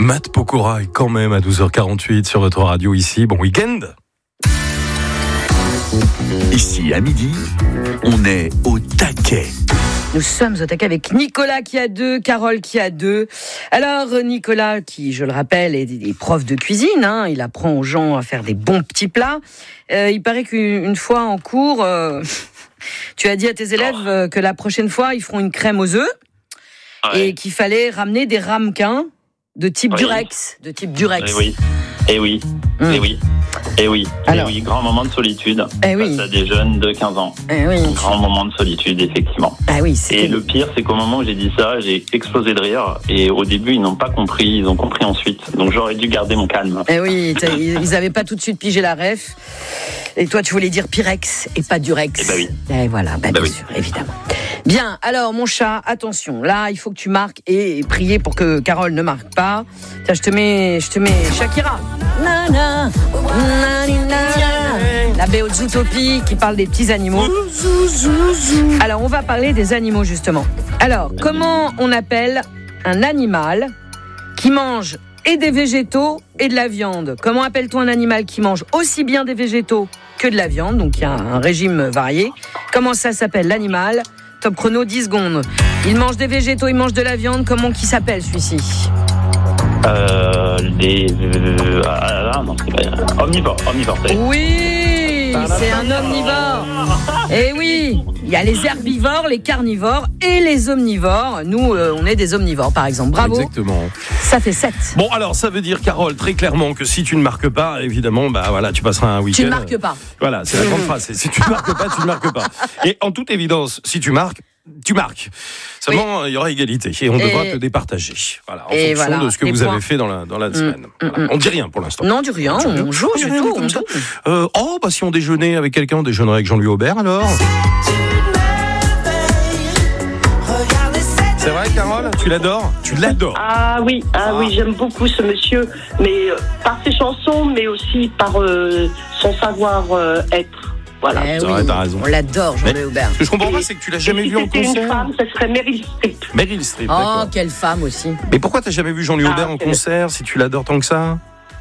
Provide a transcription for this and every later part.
Matt Pokora est quand même à 12h48 sur votre radio ici. Bon week-end. Ici à midi, on est au taquet. Nous sommes au taquet avec Nicolas qui a 2, Carole qui a 2. Alors Nicolas, qui je le rappelle est prof de cuisine, hein, il apprend aux gens à faire des bons petits plats. Il paraît qu'une fois en cours, tu as dit à tes élèves que la prochaine fois ils feront une crème aux œufs et qu'il fallait ramener des ramequins de type Durex. Et oui. Alors, grand moment de solitude face à des jeunes de 15 ans. Grand moment de solitude, effectivement. Et le pire, c'est qu'au moment où j'ai dit ça, j'ai explosé de rire. Et au début, ils n'ont pas compris, ils ont compris ensuite. Donc j'aurais dû garder mon calme. Ils n'avaient pas tout de suite pigé la ref. Et toi, tu voulais dire Pyrex et pas Durex. Et voilà, bien sûr, évidemment. Bien, alors mon chat, attention, là, il faut que tu marques et prier pour que Carole ne marque pas. Tiens, je te mets Shakira. Nana, la BO de Zootopie qui parle des petits animaux. Alors, on va parler des animaux, justement. Alors, comment on appelle un animal qui mange et des végétaux et de la viande? Comment appelle-t-on un animal qui mange aussi bien des végétaux que de la viande? Donc, il y a un régime varié. Comment ça s'appelle l'animal? Top chrono, 10 secondes. Il mange des végétaux, il mange de la viande. Comment qui s'appelle celui-ci? Omnivore. Oui, c'est un omnivore. Et oui, il y a les herbivores, les carnivores et les omnivores. Nous, on est des omnivores, par exemple. Bravo. Exactement. Ça fait 7. Bon, alors, ça veut dire, Carole, très clairement, que si tu ne marques pas, évidemment, tu passeras un week-end. Tu ne marques pas. Voilà, c'est la grande phrase. Si tu ne marques pas, tu ne marques pas. Et en toute évidence, si tu marques, tu marques. Seulement, il y aura égalité et on devra te départager. Voilà, en fonction de ce que vous avez fait dans la semaine. On dit rien pour l'instant. Non, on dit rien. On joue du tout. Comme ça. Si on déjeunait avec quelqu'un, on déjeunerait avec Jean-Louis Aubert alors. C'est vrai, Carole, tu l'adores? Tu l'adores? Ah oui, j'aime beaucoup ce monsieur, mais par ses chansons, mais aussi par son savoir-être. Voilà. T'as raison. On l'adore, Jean-Louis Aubert. Ce que je comprends pas, c'est que tu l'as jamais vu en concert. Si c'était une femme, ça serait Meryl Streep. Meryl Streep, oh, d'accord. Quelle femme aussi. Mais pourquoi t'as jamais vu Jean-Louis Aubert en concert si tu l'adores tant que ça?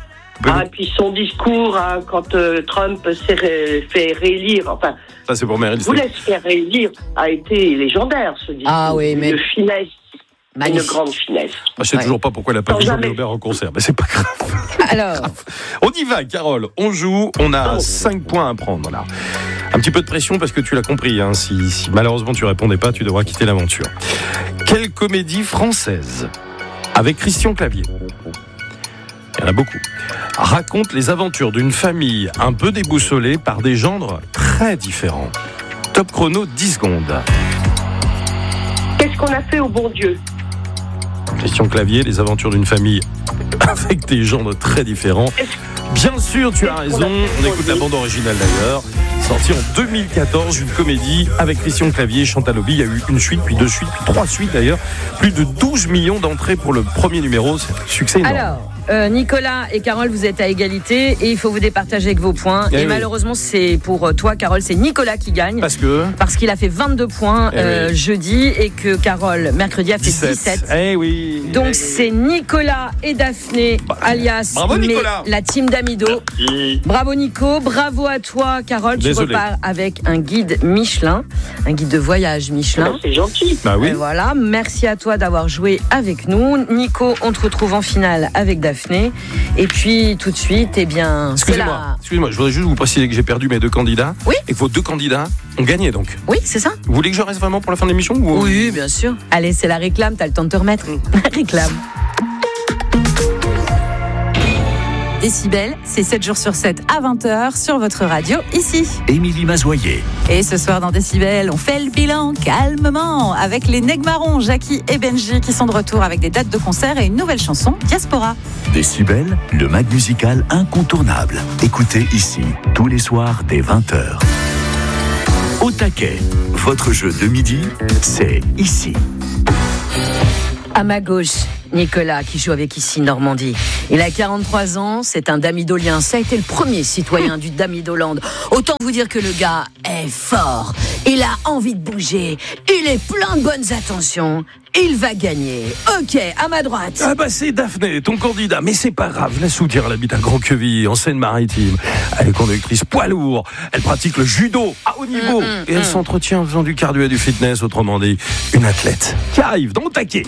Et puis son discours quand Trump s'est fait réélire, enfin... Ça, c'est pour Meryl Streep. Vous laisse faire réélire, a été légendaire, ce discours. Ah oui, mais... Une finesse. Une grande finesse. Je sais toujours pas pourquoi elle n'a pas vu Jean-Louis Aubert en concert, mais c'est pas grave. Alors, on y va, Carole. On joue. On a 5 points à prendre là. Un petit peu de pression parce que tu l'as compris. Hein. Si malheureusement tu répondais pas, tu devras quitter l'aventure. Quelle comédie française avec Christian Clavier, il y en a beaucoup, raconte les aventures d'une famille un peu déboussolée par des genres très différents? Top chrono, 10 secondes. Qu'est-ce qu'on a fait au bon Dieu? Christian Clavier, les aventures d'une famille avec des genres très différents. Bien sûr, tu as raison. On écoute la bande originale d'ailleurs. Sortie en 2014, une comédie avec Christian Clavier et Chantal Lobby. Il y a eu une suite, puis 2 suites, puis 3 suites d'ailleurs. Plus de 12 millions d'entrées pour le premier numéro. C'est un succès énorme. Alors, Nicolas et Carole, vous êtes à égalité et il faut vous départager avec vos points. Et malheureusement, c'est pour toi, Carole, c'est Nicolas qui gagne. Parce qu'il a fait 22 points jeudi et que Carole, mercredi, a fait 17. Donc c'est Nicolas et Daphné, alias la team d'Amido. Bravo Nico, bravo à toi, Carole. Tu repars avec un guide Michelin, un guide de voyage Michelin. C'est gentil. Et voilà, merci à toi d'avoir joué avec nous. Nico, on te retrouve en finale avec Daphné. Et puis tout de suite, Excusez-moi, je voudrais juste vous préciser que j'ai perdu mes 2 candidats. Oui. Et que vos 2 candidats ont gagné donc. Oui, c'est ça. Vous voulez que je reste vraiment pour la fin de l'émission ou... Oui, bien sûr. Allez, c'est la réclame, t'as le temps de te remettre. Réclame. Décibel, c'est 7 jours sur 7 à 20h sur votre radio, ici. Émilie Mazoyer. Et ce soir dans Décibel, on fait le bilan calmement avec les Nègres Marrons, Jackie et Benji qui sont de retour avec des dates de concert et une nouvelle chanson, Diaspora. Décibel, le mag musical incontournable. Écoutez ici, tous les soirs dès 20h. Au taquet, votre jeu de midi, c'est ici. À ma gauche, Nicolas qui joue avec ici Normandie. Il a 43 ans, c'est un Damidolien. Ça a été le premier citoyen du Damidoland. Autant vous dire que le gars est est fort, il a envie de bouger, il est plein de bonnes intentions. Il va gagner. Ok, à ma droite. Ah bah c'est Daphné, ton candidat. Mais c'est pas grave, laisse-nous dire, elle habite à Grand-Quevilly, en Seine-Maritime. Elle est conductrice poids lourd. Elle pratique le judo à haut niveau. Et elle s'entretient en faisant du cardio et du fitness, autrement dit, une athlète qui arrive dans le taquet.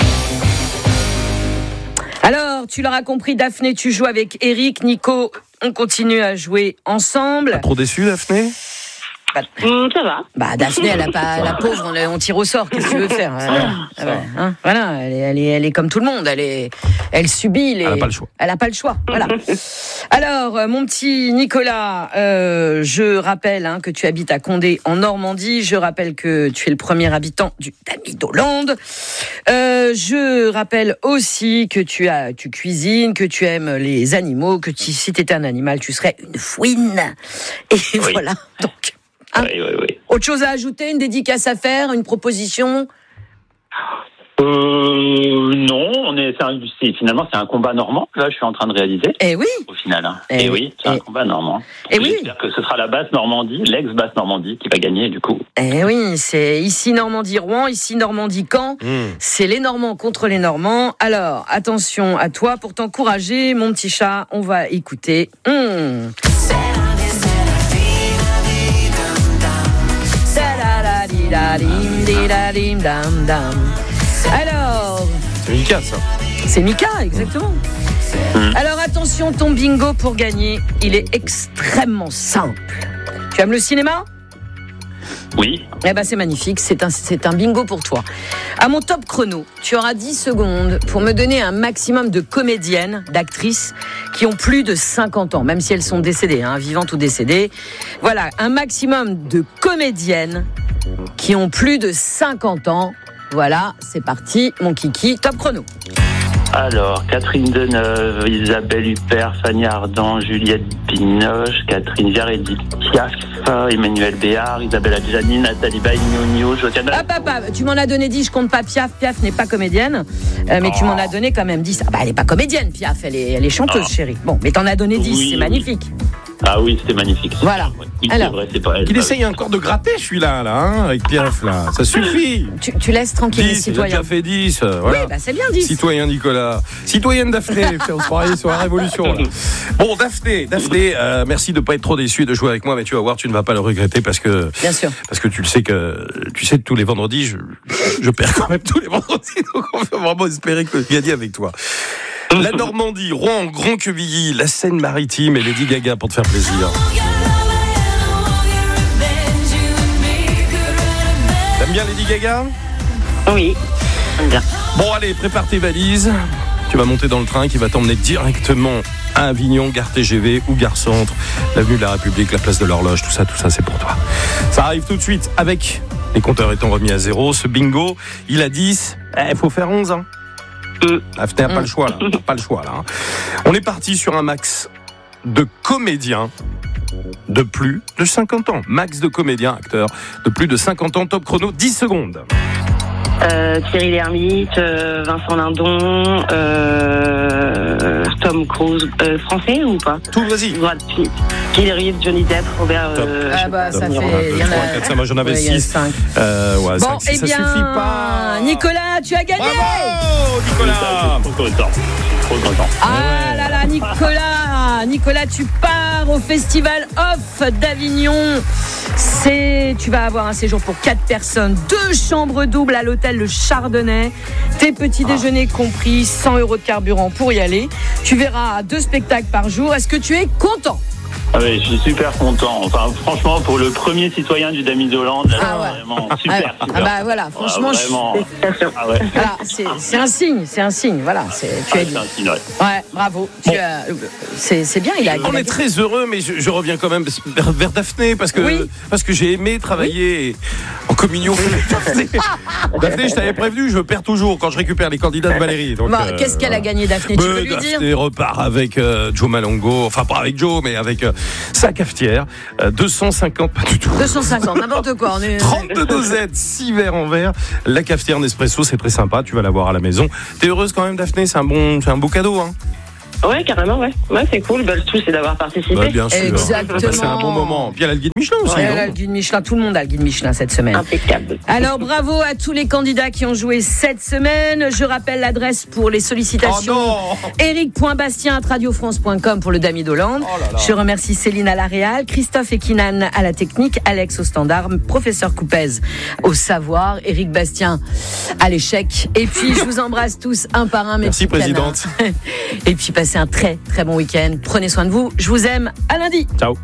Alors, tu l'auras compris, Daphné, tu joues avec Eric, Nico. On continue à jouer ensemble. Pas trop déçu, Daphné ? Ça va. Bah Daphné, elle a pas la pauvre, on tire au sort. Qu'est-ce que tu veux faire voilà, elle est comme tout le monde. Elle subit. Elle a pas le choix. Elle a pas le choix. Voilà. Alors, mon petit Nicolas, je rappelle que tu habites à Condé en Normandie. Je rappelle que tu es le premier habitant du Tamis d'Hollande. Je rappelle aussi que tu cuisines, que tu aimes les animaux, que si tu étais un animal, tu serais une fouine. Et voilà. Donc. Oui. Autre chose à ajouter, une dédicace à faire, une proposition ? Non, finalement c'est un combat normand que là je suis en train de réaliser. Eh oui. Au final. C'est un combat normand. J'espère que ce sera la basse Normandie, l'ex-basse Normandie qui va gagner du coup. Eh oui, c'est ici Normandie-Rouen, ici Normandie-Caen. C'est les Normands contre les Normands. Alors, attention à toi pour t'encourager, mon petit chat. On va écouter. Alors, c'est Mika, ça. C'est Mika, exactement. Alors attention, ton bingo pour gagner, il est extrêmement simple. Tu aimes le cinéma ? Oui. Eh ben c'est magnifique, c'est un bingo pour toi. À mon top chrono, tu auras 10 secondes pour me donner un maximum de comédiennes, d'actrices qui ont plus de 50 ans, même si elles sont décédées, vivantes ou décédées. Voilà, un maximum de comédiennes qui ont plus de 50 ans. Voilà, c'est parti, mon kiki, top chrono. Alors, Catherine Deneuve, Isabelle Huppert, Fanny Ardant, Juliette Binoche, Catherine Viard, Edith Piaf, Emmanuel Béard, Isabelle Adjani, Nathalie Baye-Nionio, Josiane... Tu m'en as donné 10, je compte pas Piaf. Piaf n'est pas comédienne, mais tu m'en as donné quand même 10. Elle est pas comédienne, Piaf, elle est chanteuse, chérie. Bon, mais t'en as donné 10, c'est magnifique. Ah oui, c'était magnifique. Voilà. Oui, alors, c'est vrai, c'est pas elle. Il essaye encore de gratter celui-là, avec Piaf, là. Ça suffit. Tu laisses tranquille les citoyens. Il a déjà fait 10. Voilà. Oui, c'est bien 10. Citoyen Nicolas. Citoyenne Daphné. On se parie sur la Révolution, là. Bon, Daphné, merci de ne pas être trop déçu et de jouer avec moi, mais tu vas voir, tu ne vas pas le regretter parce que. Bien sûr. Parce que tu sais que tous les vendredis, je perds quand même tous les vendredis. Donc on peut vraiment espérer que je gagne avec toi. La Normandie, Rouen, Grand-Quevilly, la Seine-Maritime et Lady Gaga pour te faire plaisir. T'aimes bien Lady Gaga ? Oui, j'aime bien. Bon allez, prépare tes valises. Tu vas monter dans le train qui va t'emmener directement à Avignon, gare TGV ou gare Centre, l'avenue de la République, la place de l'Horloge, tout ça c'est pour toi. Ça arrive tout de suite avec les compteurs étant remis à zéro. Ce bingo, il a 10, il faut faire 11 hein. Daphné n'a pas le choix là. On est parti sur un max de comédiens de plus de 50 ans. Max de comédiens, acteurs de plus de 50 ans. Top chrono, 10 secondes. Thierry Lhermitte, Vincent Lindon, Tom Cruise, français ou pas ? Tout, vas-y. Keanu Reeves, Johnny Depp, Robert. Ça fait. Il y en a 4, moi j'en avais 6. Bon, 5, ça suffit pas. Nicolas, tu as gagné. Bravo, Nicolas. Trop content. Ah là là, Nicolas, tu pars au Festival Off d'Avignon. Tu vas avoir un séjour pour 4 personnes, 2 chambres doubles à l'hôtel Le Chardonnay, tes petits déjeuners compris, 100 € de carburant pour y aller. Tu verras 2 spectacles par jour. Est-ce que tu es content ? Ah oui, je suis super content. Enfin, franchement, pour le premier citoyen du Tamis d'Hollande, vraiment super. Voilà, franchement, ouais. Voilà, c'est un signe, voilà. Tu as dit. C'est un signe, ouais. Ouais, bravo. Bon. C'est bien, On est très heureux, mais je reviens quand même vers Daphné parce que j'ai aimé travailler en communion avec Daphné. Daphné, je t'avais prévenu, je perds toujours quand je récupère les candidats de Valérie. Donc, qu'est-ce qu'elle a gagné, Daphné ? Tu peux lui dire ? Daphné repart avec Joe Malongo, enfin pas avec Joe, mais avec sa cafetière, 250, pas du tout. 250, n'importe quoi. 32 dosettes, 6 verres en verre. La cafetière Nespresso, c'est très sympa, tu vas l'avoir à la maison. T'es heureuse quand même, Daphné ? C'est un beau cadeau, hein ? Ouais, carrément, ouais. Ouais, c'est cool. Le tout, c'est d'avoir participé. Bah, bien sûr. Exactement. C'est un bon moment. Puis il y a le guide Michelin aussi. Ouais, le guide Michelin, tout le monde a le guide Michelin cette semaine. Impeccable. Alors bravo à tous les candidats qui ont joué cette semaine. Je rappelle l'adresse pour les sollicitations. Eric.Bastien@radiofrance.com pour le Damier d'Hollande. Je remercie Céline à la Réal, Christophe et Kinan à la technique, Alex au standard, professeur Coupez au savoir, Eric Bastien à l'échec. Et puis je vous embrasse tous un par un. Merci présidente. Et puis passez un très très bon week-end. Prenez soin de vous. Je vous aime. À lundi. Ciao.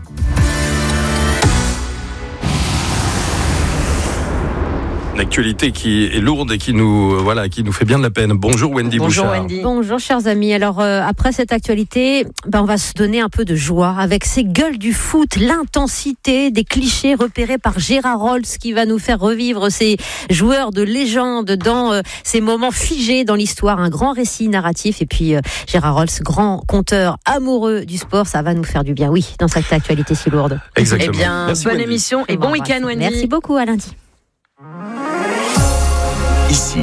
Une actualité qui est lourde et qui nous fait bien de la peine. Bonjour Wendy Bouchard. Bonjour Wendy. Bonjour chers amis. Alors après cette actualité, on va se donner un peu de joie avec ces gueules du foot, l'intensité des clichés repérés par Gérard Rolls qui va nous faire revivre ces joueurs de légende dans ces moments figés dans l'histoire, un grand récit narratif. Et puis Gérard Rolls, grand conteur amoureux du sport, ça va nous faire du bien, oui, dans cette actualité si lourde. Exactement. Eh bien, merci, bonne Wendy. émission et bon week-end Wendy. Merci beaucoup, à lundi. Ici,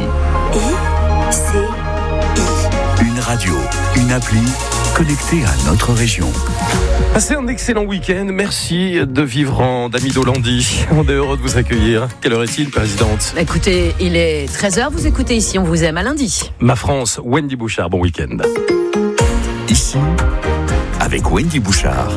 une radio, une appli connectée à notre région. Passez un excellent week-end. Merci de vivre en Damier d'Hollande. On est heureux de vous accueillir. Quelle heure est-il, présidente ? Écoutez, il est 13h, vous écoutez ici, on vous aime à lundi. Ma France, Wendy Bouchard, bon week-end. Ici, avec Wendy Bouchard.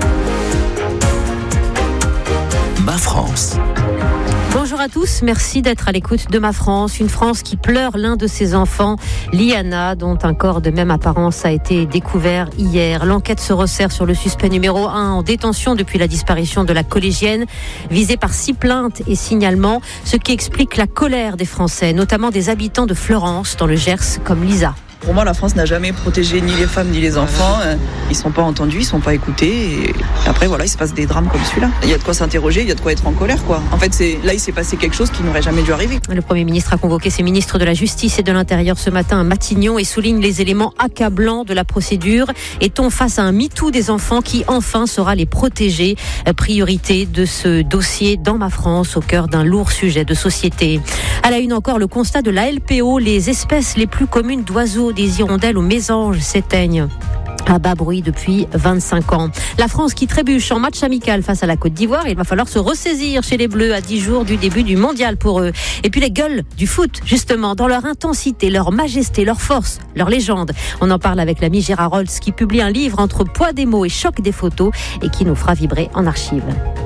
Ma France. Bonjour à tous, merci d'être à l'écoute de Ma France, une France qui pleure l'un de ses enfants, Liana, dont un corps de même apparence a été découvert hier. L'enquête se resserre sur le suspect numéro 1 en détention depuis la disparition de la collégienne, visé par 6 plaintes et signalements, ce qui explique la colère des Français, notamment des habitants de Fleurance, dans le Gers, comme Lisa. Pour moi, la France n'a jamais protégé ni les femmes ni les enfants. Ils sont pas entendus, ils sont pas écoutés. Et après, voilà, il se passe des drames comme celui-là. Il y a de quoi s'interroger, il y a de quoi être en colère, quoi. En fait, là, il s'est passé quelque chose qui n'aurait jamais dû arriver. Le Premier ministre a convoqué ses ministres de la Justice et de l'Intérieur ce matin à Matignon et souligne les éléments accablants de la procédure. Est-on face à un MeToo des enfants qui enfin saura les protéger ? Priorité de ce dossier dans Ma France, au cœur d'un lourd sujet de société. À la une encore, le constat de la LPO, les espèces les plus communes d'oiseaux, des hirondelles aux mésanges s'éteignent à bas bruit depuis 25 ans. La France qui trébuche en match amical face à la Côte d'Ivoire. Il va falloir se ressaisir chez les Bleus à 10 jours du début du mondial pour eux. Et puis les gueules du foot, justement, dans leur intensité, leur majesté, leur force, leur légende. On en parle avec l'ami Gérard Rolls qui publie un livre entre poids des mots et choc des photos et qui nous fera vibrer en archives.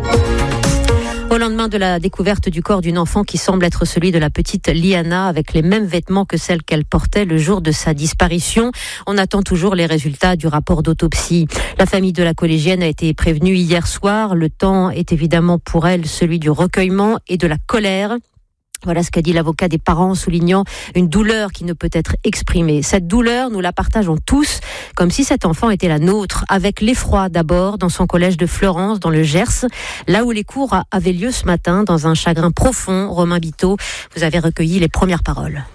Au lendemain de la découverte du corps d'une enfant qui semble être celui de la petite Liana, avec les mêmes vêtements que celles qu'elle portait le jour de sa disparition, on attend toujours les résultats du rapport d'autopsie. La famille de la collégienne a été prévenue hier soir. Le temps est évidemment pour elle celui du recueillement et de la colère. Voilà ce qu'a dit l'avocat des parents, soulignant une douleur qui ne peut être exprimée. Cette douleur, nous la partageons tous, comme si cet enfant était la nôtre, avec l'effroi d'abord dans son collège de Fleurance, dans le Gers, là où les cours avaient lieu ce matin, dans un chagrin profond. Romain Biteau, vous avez recueilli les premières paroles.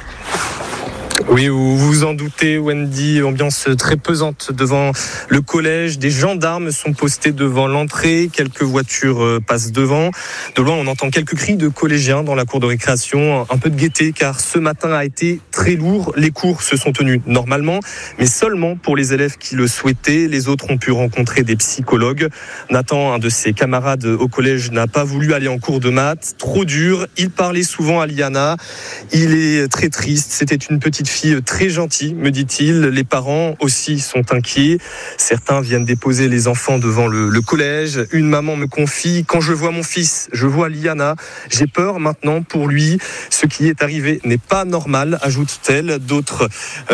Oui, vous vous en doutez, Wendy, ambiance très pesante devant le collège. Des gendarmes sont postés devant l'entrée, quelques voitures passent devant. De loin, on entend quelques cris de collégiens dans la cour de récréation, un peu de gaieté, car ce matin a été très lourd. Les cours se sont tenus normalement, mais seulement pour les élèves qui le souhaitaient. Les autres ont pu rencontrer des psychologues. Nathan, un de ses camarades au collège, n'a pas voulu aller en cours de maths. Trop dur. Il parlait souvent à Liana. Il est très triste. C'était une petite fille très gentille, me dit-il. Les parents aussi sont inquiets. Certains viennent déposer les enfants devant le collège. Une maman me confie: quand je vois mon fils, je vois Liana, j'ai peur maintenant pour lui. Ce qui est arrivé n'est pas normal, ajoute-t-elle. D'autres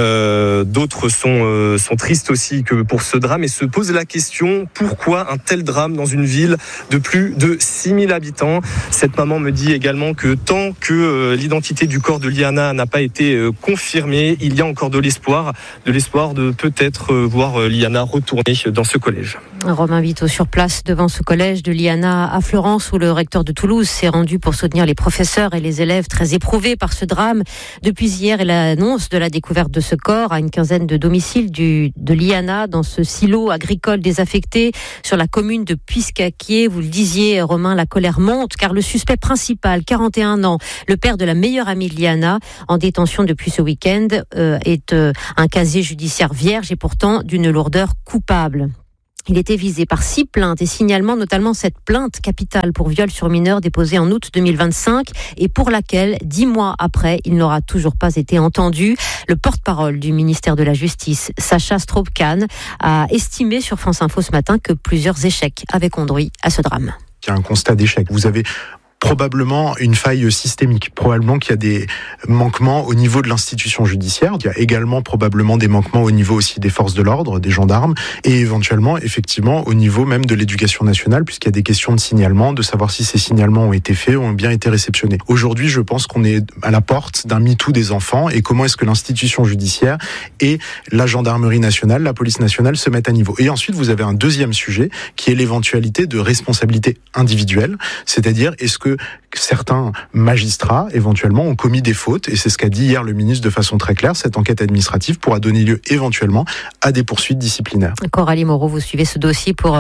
sont tristes aussi que pour ce drame et se posent la question: pourquoi un tel drame dans une ville de plus de 6000 habitants? Cette maman me dit également que tant que l'identité du corps de Liana n'a pas été confirmée, il y a encore de l'espoir de peut-être voir Liana retourner dans ce collège. Romain Biteau sur place devant ce collège de Liana à Fleurance, où le recteur de Toulouse s'est rendu pour soutenir les professeurs et les élèves très éprouvés par ce drame. Depuis hier et l'annonce de la découverte de ce corps à une quinzaine de domiciles de Liana, dans ce silo agricole désaffecté sur la commune de Puiscaquier. Vous le disiez, Romain, la colère monte car le suspect principal, 41 ans, le père de la meilleure amie de Liana, en détention depuis ce week-end, week-end est un casier judiciaire vierge et pourtant d'une lourdeur coupable. Il était visé par 6 plaintes et signalements, notamment cette plainte capitale pour viol sur mineur déposée en août 2025 et pour laquelle, 10 mois après, il n'aura toujours pas été entendu. Le porte-parole du ministère de la Justice, Sacha Strauss-Kahn, a estimé sur France Info ce matin que plusieurs échecs avaient conduit à ce drame. Il y a un constat d'échec. Vous avez probablement une faille systémique, probablement qu'il y a des manquements au niveau de l'institution judiciaire, il y a également probablement des manquements au niveau aussi des forces de l'ordre, des gendarmes, et éventuellement, effectivement, au niveau même de l'éducation nationale, puisqu'il y a des questions de signalement, de savoir si ces signalements ont été faits, ont bien été réceptionnés. Aujourd'hui, je pense qu'on est à la porte d'un MeToo des enfants, et comment est-ce que l'institution judiciaire et la gendarmerie nationale, la police nationale se mettent à niveau. Et ensuite, vous avez un deuxième sujet, qui est l'éventualité de responsabilité individuelle, c'est-à-dire, est-ce que certains magistrats, éventuellement, ont commis des fautes, et c'est ce qu'a dit hier le ministre de façon très claire, cette enquête administrative pourra donner lieu éventuellement à des poursuites disciplinaires. Coralie Moreau, vous suivez ce dossier pour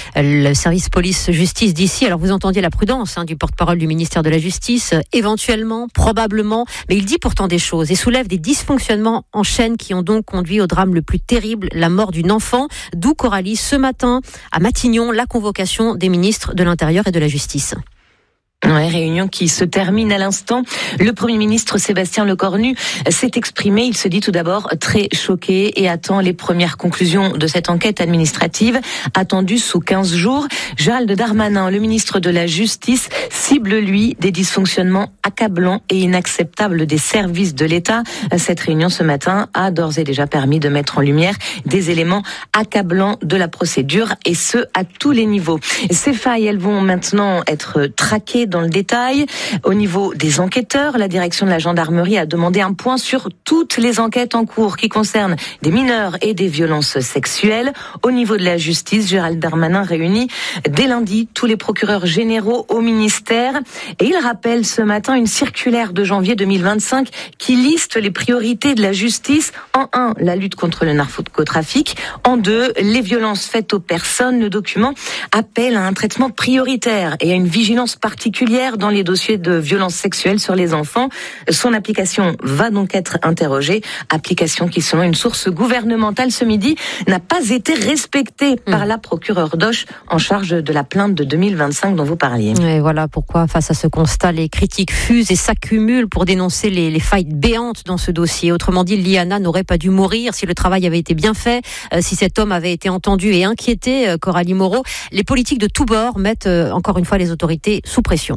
le service police-justice d'ici. Alors vous entendiez la prudence du porte-parole du ministère de la Justice, éventuellement, probablement, mais il dit pourtant des choses et soulève des dysfonctionnements en chaîne qui ont donc conduit au drame le plus terrible, la mort d'une enfant, d'où Coralie, ce matin, à Matignon, la convocation des ministres de l'Intérieur et de la Justice. Ouais, réunion qui se termine à l'instant. Le Premier ministre Sébastien Lecornu s'est exprimé. Il se dit tout d'abord très choqué et attend les premières conclusions de cette enquête administrative attendue sous 15 jours. Gérald Darmanin, le ministre de la Justice, cible lui des dysfonctionnements accablants et inacceptables des services de l'État. Cette réunion ce matin a d'ores et déjà permis de mettre en lumière des éléments accablants de la procédure et ce à tous les niveaux. Ces failles, elles vont maintenant être traquées dans le détail. Au niveau des enquêteurs, la direction de la gendarmerie a demandé un point sur toutes les enquêtes en cours qui concernent des mineurs et des violences sexuelles. Au niveau de la justice, Gérald Darmanin réunit dès lundi tous les procureurs généraux au ministère et il rappelle ce matin une circulaire de janvier 2025 qui liste les priorités de la justice. En 1, la lutte contre le narcotrafic. En 2, les violences faites aux personnes. Le document appelle à un traitement prioritaire et à une vigilance particulière dans les dossiers de violences sexuelles sur les enfants. Son application va donc être interrogée. Application qui, selon une source gouvernementale ce midi, n'a pas été respectée par la procureure d'Auch en charge de la plainte de 2025 dont vous parliez. Et voilà pourquoi, face à ce constat, les critiques fusent et s'accumulent pour dénoncer les failles béantes dans ce dossier. Autrement dit, Liana n'aurait pas dû mourir si le travail avait été bien fait, si cet homme avait été entendu et inquiété. Coralie Moreau, les politiques de tous bords mettent encore une fois les autorités sous pression.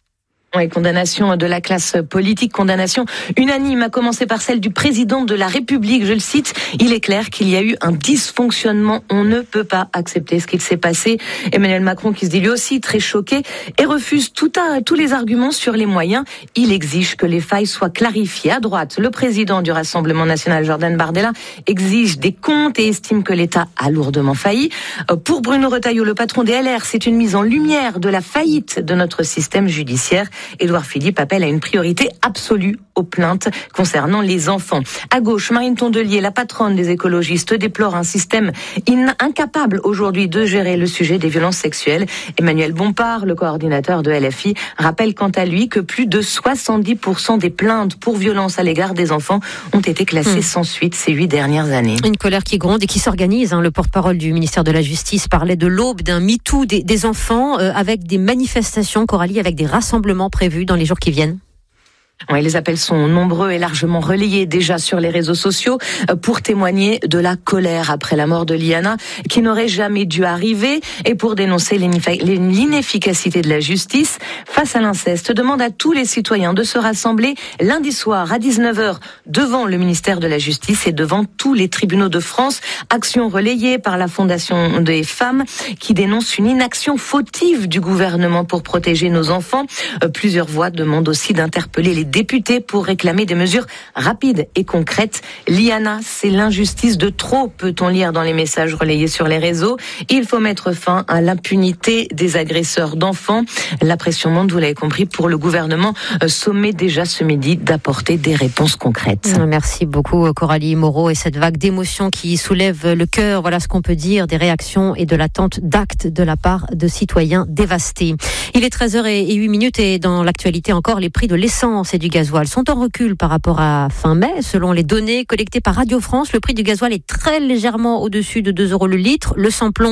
Oui, condamnation de la classe politique, condamnation unanime, à commencer par celle du président de la République. Je le cite, il est clair qu'il y a eu un dysfonctionnement. On ne peut pas accepter ce qu'il s'est passé. Emmanuel Macron, qui se dit lui aussi très choqué et refuse tous les arguments sur les moyens. Il exige que les failles soient clarifiées. À droite, le président du Rassemblement national, Jordan Bardella, exige des comptes et estime que l'État a lourdement failli. Pour Bruno Retailleau, le patron des LR, c'est une mise en lumière de la faillite de notre système judiciaire. Édouard Philippe appelle à une priorité absolue aux plaintes concernant les enfants. À gauche, Marine Tondelier, la patronne des écologistes, déplore un système incapable aujourd'hui de gérer le sujet des violences sexuelles. Emmanuel Bompard, le coordinateur de LFI, rappelle quant à lui que plus de 70% des plaintes pour violences à l'égard des enfants ont été classées sans suite ces 8 dernières années. Une colère qui gronde et qui s'organise. Le porte-parole du ministère de la Justice parlait de l'aube d'un MeToo des enfants avec des manifestations, Coralie, avec des rassemblements prévus dans les jours qui viennent. Oui, les appels sont nombreux et largement relayés déjà sur les réseaux sociaux pour témoigner de la colère après la mort de Liana, qui n'aurait jamais dû arriver, et pour dénoncer l'inefficacité de la justice face à l'inceste. Demande à tous les citoyens de se rassembler lundi soir à 19h devant le ministère de la Justice et devant tous les tribunaux de France. Action relayée par la Fondation des femmes qui dénonce une inaction fautive du gouvernement pour protéger nos enfants. Plusieurs voix demandent aussi d'interpeller les députés pour réclamer des mesures rapides et concrètes. Liana, c'est l'injustice de trop, peut-on lire dans les messages relayés sur les réseaux. Il faut mettre fin à l'impunité des agresseurs d'enfants. La pression monte, vous l'avez compris, pour le gouvernement, sommet déjà ce midi d'apporter des réponses concrètes. Merci beaucoup Coralie Moreau, et cette vague d'émotions qui soulève le cœur, voilà ce qu'on peut dire des réactions et de l'attente d'actes de la part de citoyens dévastés. Il est 13h08 et dans l'actualité encore, les prix de l'essence prix du gasoil sont en recul par rapport à fin mai. Selon les données collectées par Radio France, le prix du gasoil est très légèrement au-dessus de 2 € le litre. Le samplon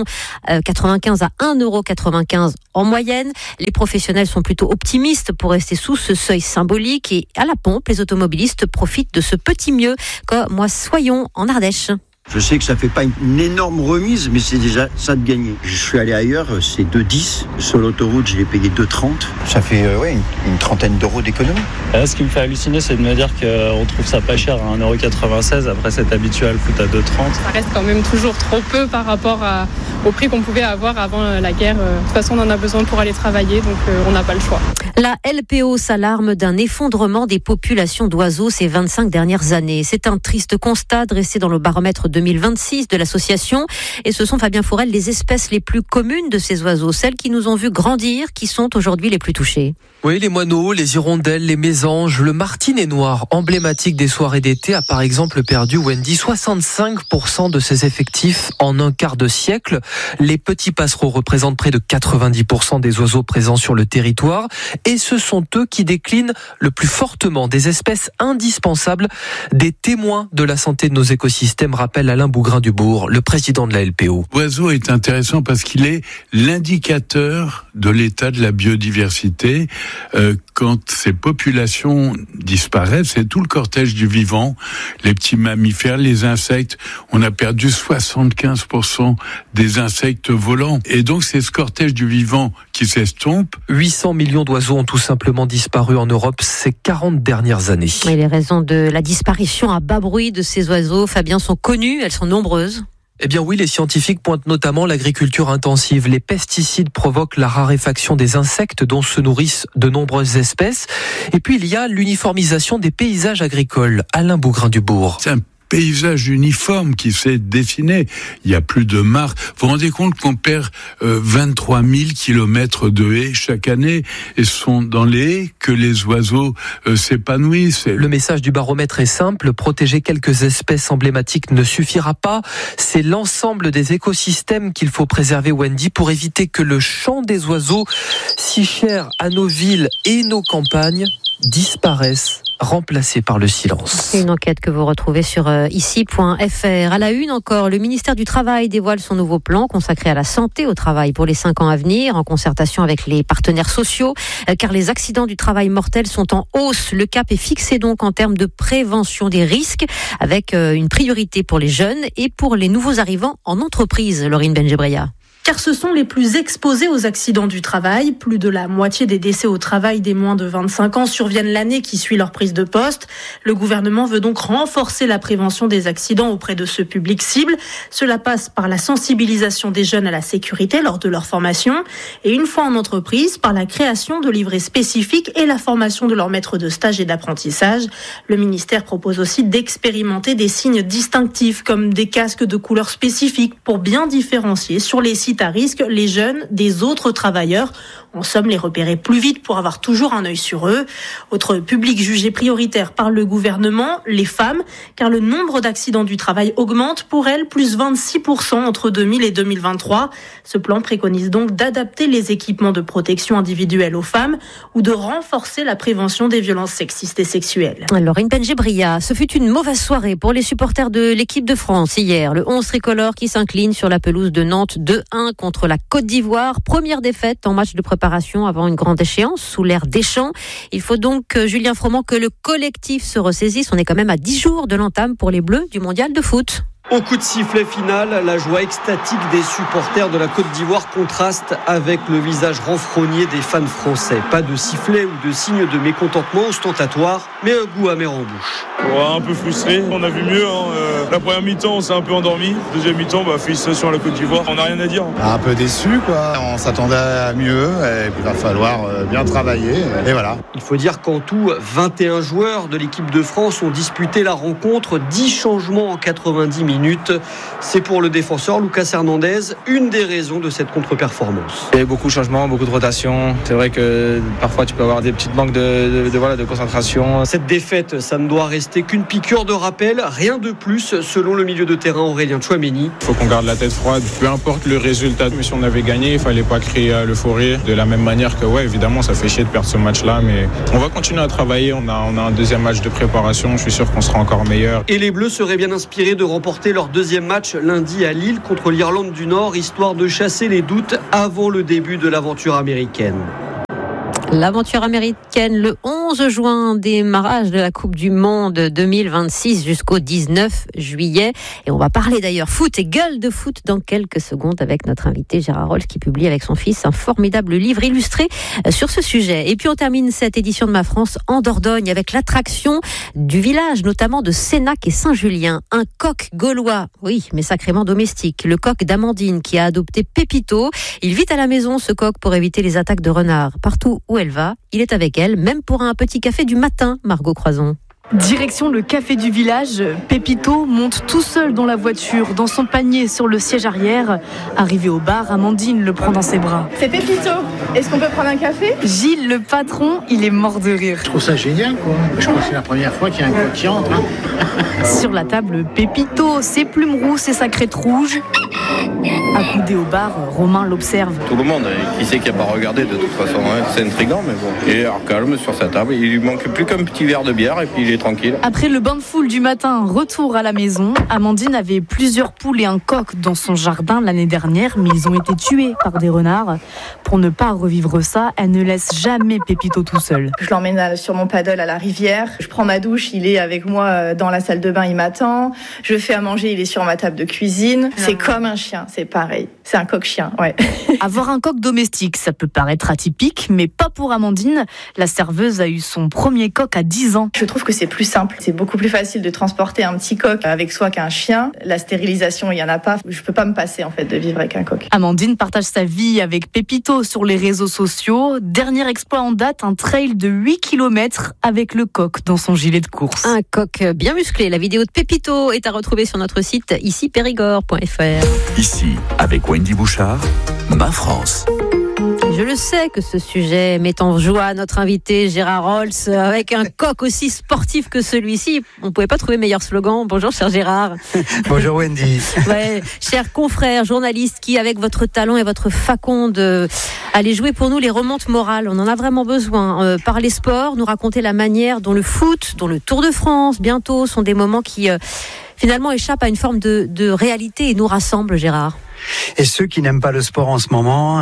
95 à 1,95 € en moyenne. Les professionnels sont plutôt optimistes pour rester sous ce seuil symbolique. Et à la pompe, les automobilistes profitent de ce petit mieux, comme moi Soyons en Ardèche. Je sais que ça fait pas une énorme remise, mais c'est déjà ça de gagner. Je suis allé ailleurs, c'est 2,10. Sur l'autoroute, je l'ai payé 2,30. Ça fait une trentaine d'euros d'économie. Ce qui me fait halluciner, c'est de me dire qu'on trouve ça pas cher à 1,96 €. Après, c'est habitué à le foutre à 2,30. Ça reste quand même toujours trop peu par rapport au prix qu'on pouvait avoir avant la guerre. De toute façon, on en a besoin pour aller travailler, donc on n'a pas le choix. La LPO s'alarme d'un effondrement des populations d'oiseaux ces 25 dernières années. C'est un triste constat dressé dans le baromètre 2026 de l'association. Et ce sont, Fabien Fourel, les espèces les plus communes de ces oiseaux, celles qui nous ont vu grandir, qui sont aujourd'hui les plus touchées. Oui, les moineaux, les hirondelles, les mésanges, le martinet noir, emblématique des soirées d'été, a par exemple perdu, Wendy, 65% de ses effectifs en un quart de siècle. Les petits passereaux représentent près de 90% des oiseaux présents sur le territoire. Et ce sont eux qui déclinent le plus fortement, des espèces indispensables, des témoins de la santé de nos écosystèmes, rappelle Alain Bougrain-Dubourg, le président de la LPO. L'oiseau est intéressant parce qu'il est l'indicateur de l'état de la biodiversité. Quand ces populations disparaissent, c'est tout le cortège du vivant, les petits mammifères, les insectes. On a perdu 75% des insectes volants. Et donc, c'est ce cortège du vivant qui s'estompe. 800 millions d'oiseaux ont tout simplement disparu en Europe ces 40 dernières années. Et les raisons de la disparition à bas bruit de ces oiseaux, Fabien, sont connues, elles sont nombreuses. Eh bien oui, les scientifiques pointent notamment l'agriculture intensive. Les pesticides provoquent la raréfaction des insectes dont se nourrissent de nombreuses espèces. Et puis il y a l'uniformisation des paysages agricoles. Alain Bougrain-Dubourg. C'est un paysage uniforme qui s'est dessiné. Il n'y a plus de mares. Vous vous rendez compte qu'on perd 23 000 kilomètres de haies chaque année, et ce sont dans les haies que les oiseaux s'épanouissent. Le message du baromètre est simple, protéger quelques espèces emblématiques ne suffira pas. C'est l'ensemble des écosystèmes qu'il faut préserver, Wendy, pour éviter que le chant des oiseaux, si cher à nos villes et nos campagnes, disparaissent, remplacés par le silence. C'est une enquête que vous retrouvez sur ici.fr. À la une encore, le ministère du Travail dévoile son nouveau plan consacré à la santé au travail pour les 5 ans à venir, en concertation avec les partenaires sociaux, car les accidents du travail mortels sont en hausse. Le cap est fixé donc en termes de prévention des risques, avec une priorité pour les jeunes et pour les nouveaux arrivants en entreprise. Laurine Benjebreya. Car ce sont les plus exposés aux accidents du travail. Plus de la moitié des décès au travail des moins de 25 ans surviennent l'année qui suit leur prise de poste. Le gouvernement veut donc renforcer la prévention des accidents auprès de ce public cible. Cela passe par la sensibilisation des jeunes à la sécurité lors de leur formation et une fois en entreprise, par la création de livrets spécifiques et la formation de leurs maîtres de stage et d'apprentissage. Le ministère propose aussi d'expérimenter des signes distinctifs comme des casques de couleur spécifique pour bien différencier sur les sites à risque les jeunes des autres travailleurs. En somme, les repérer plus vite pour avoir toujours un œil sur eux. Autre public jugé prioritaire par le gouvernement, les femmes, car le nombre d'accidents du travail augmente pour elles, plus 26% entre 2000 et 2023. Ce plan préconise donc d'adapter les équipements de protection individuelle aux femmes ou de renforcer la prévention des violences sexistes et sexuelles. Laurine Benjebreya, ce fut une mauvaise soirée pour les supporters de l'équipe de France hier. Le 11 tricolore qui s'incline sur la pelouse de Nantes 2-1 contre la Côte d'Ivoire. Première défaite en match de préparation avant une grande échéance sous l'ère Deschamps. Il faut donc, Julien Froment, que le collectif se ressaisisse. On est quand même à 10 jours de l'entame pour les Bleus du mondial de foot. Au coup de sifflet final, la joie extatique des supporters de la Côte d'Ivoire contraste avec le visage renfrogné des fans français. Pas de sifflet ou de signe de mécontentement ostentatoire, mais un goût amer en bouche. Ouais, un peu frustré, on a vu mieux. La première mi-temps, on s'est un peu endormi. Deuxième mi-temps, félicitations à la Côte d'Ivoire. On n'a rien à dire. Un peu déçu, quoi. On s'attendait à mieux et puis il va falloir bien travailler. Et voilà. Il faut dire qu'en tout, 21 joueurs de l'équipe de France ont disputé la rencontre. 10 changements en 90 minutes. C'est pour le défenseur Lucas Hernandez une des raisons de cette contre-performance. Il y a beaucoup de changements, beaucoup de rotations. C'est vrai que parfois tu peux avoir des petites manques de concentration. Cette défaite, ça ne doit rester qu'une piqûre de rappel, rien de plus. selon le milieu de terrain Aurélien Tchouaméni. Il faut qu'on garde la tête froide, peu importe le résultat. Mais si on avait gagné, il fallait pas créer l'euphorie. De la même manière que, évidemment, ça fait chier de perdre ce match-là, mais on va continuer à travailler. On a un deuxième match de préparation. Je suis sûr qu'on sera encore meilleur. Et les Bleus seraient bien inspirés de remporter leur deuxième match lundi à Lille contre l'Irlande du Nord, histoire de chasser les doutes avant le début de l'aventure américaine. L'aventure américaine le 11 juin, démarrage de la Coupe du Monde 2026 jusqu'au 19 juillet. Et on va parler d'ailleurs foot et gueule de foot dans quelques secondes avec notre invité Gérard Rolls qui publie avec son fils un formidable livre illustré sur ce sujet. Et puis on termine cette édition de Ma France en Dordogne avec l'attraction du village, notamment de Sénac et Saint-Julien. Un coq gaulois, oui, mais sacrément domestique. Le coq d'Amandine qui a adopté Pépito. Il vit à la maison, ce coq, pour éviter les attaques de renards. Partout où elle va, il est avec elle, même pour un petit café du matin, Margot Croison. Direction le café du village, Pépito monte tout seul dans la voiture, dans son panier sur le siège arrière. Arrivé au bar, Amandine le prend dans ses bras. C'est Pépito, est-ce qu'on peut prendre un café ? Gilles, le patron, il est mort de rire. Je trouve ça génial, quoi. Je crois que c'est la première fois qu'il y a un coq qui entre. Sur la table, Pépito, ses plumes rousses et sa crête rouge. Accoudé au bar, Romain l'observe. Tout le monde, qui sait qu'il n'y a pas regardé de toute façon, c'est intriguant, mais bon. Il est alors calme sur sa table, il lui manque plus qu'un petit verre de bière et puis il est tranquille. Après le bain de foule du matin, retour à la maison. Amandine avait plusieurs poules et un coq dans son jardin l'année dernière, mais ils ont été tués par des renards. Pour ne pas revivre ça, elle ne laisse jamais Pépito tout seul. Je l'emmène sur mon paddle à la rivière. Je prends ma douche, il est avec moi dans la salle de bain, il m'attend. Je fais à manger, il est sur ma table de cuisine. C'est comme un chien, c'est pareil. C'est un coq-chien, ouais. Avoir un coq domestique, ça peut paraître atypique, mais pas pour Amandine. La serveuse a eu son premier coq à 10 ans. Je trouve que c'est plus simple. C'est beaucoup plus facile de transporter un petit coq avec soi qu'un chien. La stérilisation, il n'y en a pas. Je peux pas me passer, en fait, de vivre avec un coq. Amandine partage sa vie avec Pépito sur les réseaux sociaux. Dernier exploit en date, un trail de 8 km avec le coq dans son gilet de course. Un coq bien musclé. La vidéo de Pépito est à retrouver sur notre site ici-périgord.fr. Ici, avec Wendy Bouchard, Ma France. Je le sais que ce sujet met en joie notre invité Gérard Rolls. Avec un coq aussi sportif que celui-ci, on ne pouvait pas trouver meilleur slogan. Bonjour cher Gérard. Bonjour Wendy. Ouais, cher confrère, journaliste qui, avec votre talent et votre faconde, allez jouer pour nous les remontes morales. On en a vraiment besoin. Parler sport, nous raconter la manière dont le foot, dont le Tour de France, bientôt, sont des moments qui finalement échappent à une forme de réalité et nous rassemblent, Gérard. Et ceux qui n'aiment pas le sport en ce moment,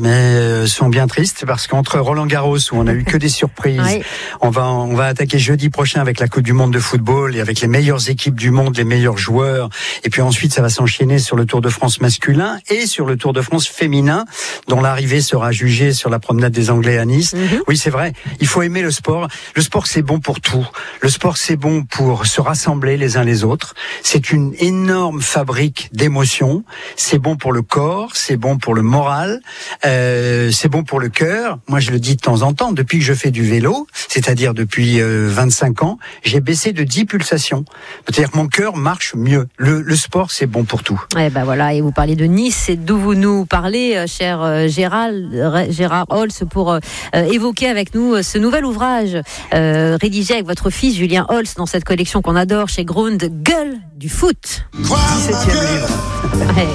sont bien tristes parce qu'entre Roland-Garros où on a eu que des surprises, oui. on va attaquer jeudi prochain avec la Coupe du Monde de football et avec les meilleures équipes du monde, les meilleurs joueurs. Et puis ensuite, ça va s'enchaîner sur le Tour de France masculin et sur le Tour de France féminin, dont l'arrivée sera jugée sur la promenade des Anglais à Nice. Mm-hmm. Oui, c'est vrai. Il faut aimer le sport. Le sport, c'est bon pour tout. Le sport, c'est bon pour se rassembler les uns les autres. C'est une énorme fabrique d'émotions. C'est bon pour le corps, c'est bon pour le moral, c'est bon pour le cœur. Moi, je le dis de temps en temps, depuis que je fais du vélo, c'est-à-dire depuis 25 ans, j'ai baissé de 10 pulsations. C'est-à-dire que mon cœur marche mieux. Le sport, c'est bon pour tout. Et ben voilà, et vous parlez de Nice, c'est d'où vous nous parlez, cher Gérard Rolls, pour évoquer avec nous ce nouvel ouvrage rédigé avec votre fils Julien Rolls dans cette collection qu'on adore chez Grund, Gueule du foot. 17e livre. Ouais.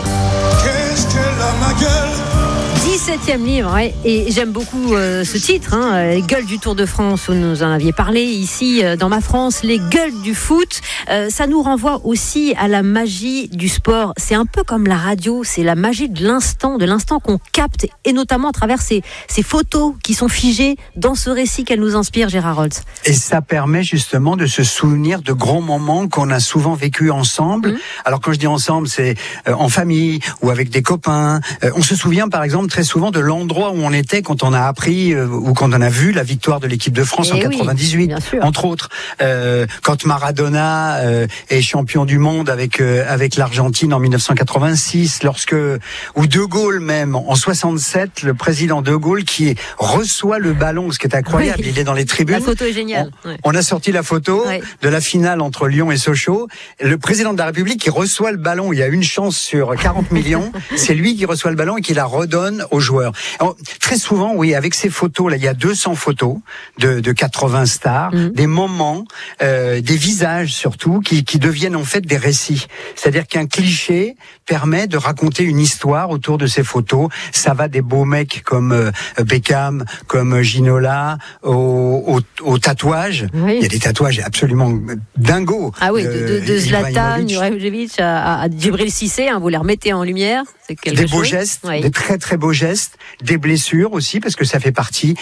17e livre, ouais. Et j'aime beaucoup ce titre, les gueules du Tour de France, où nous en aviez parlé ici dans Ma France, les gueules du foot. Ça nous renvoie aussi à la magie du sport. C'est un peu comme la radio, c'est la magie de l'instant qu'on capte, et notamment à travers ces photos qui sont figées dans ce récit qu'elle nous inspire, Gérard Rolls. Et ça permet justement de se souvenir de grands moments qu'on a souvent vécu ensemble. Alors quand je dis ensemble, c'est en famille ou avec des copains. On se souvient par exemple très souvent de l'endroit où on était quand on a appris ou quand on a vu la victoire de l'équipe de France en 98, entre autres. Quand Maradona est champion du monde avec l'Argentine en 1986, ou De Gaulle même en 67, le président De Gaulle qui reçoit le ballon, ce qui est incroyable, il est dans les tribunes. La photo est géniale. On a sorti la photo de la finale entre Lyon et Sochaux. Le président de la République qui reçoit le ballon, il y a une chance sur 40 millions, c'est lui qui reçoit le ballon et qui la redonne donne aux joueurs. Alors, très souvent, oui, avec ces photos, là, il y a 200 photos de 80 stars, des moments, des visages surtout, qui deviennent en fait des récits. C'est-à-dire qu'un cliché permet de raconter une histoire autour de ces photos. Ça va des beaux mecs comme Beckham, comme Ginola, au tatouage. Oui. Il y a des tatouages absolument dingos. Ah oui, de Zlatan, Ibrahimovic à Djibril Cissé, vous les remettez en lumière. C'est quelque chose. Beaux gestes, des très très beaux gestes, des blessures aussi, parce que ça fait partie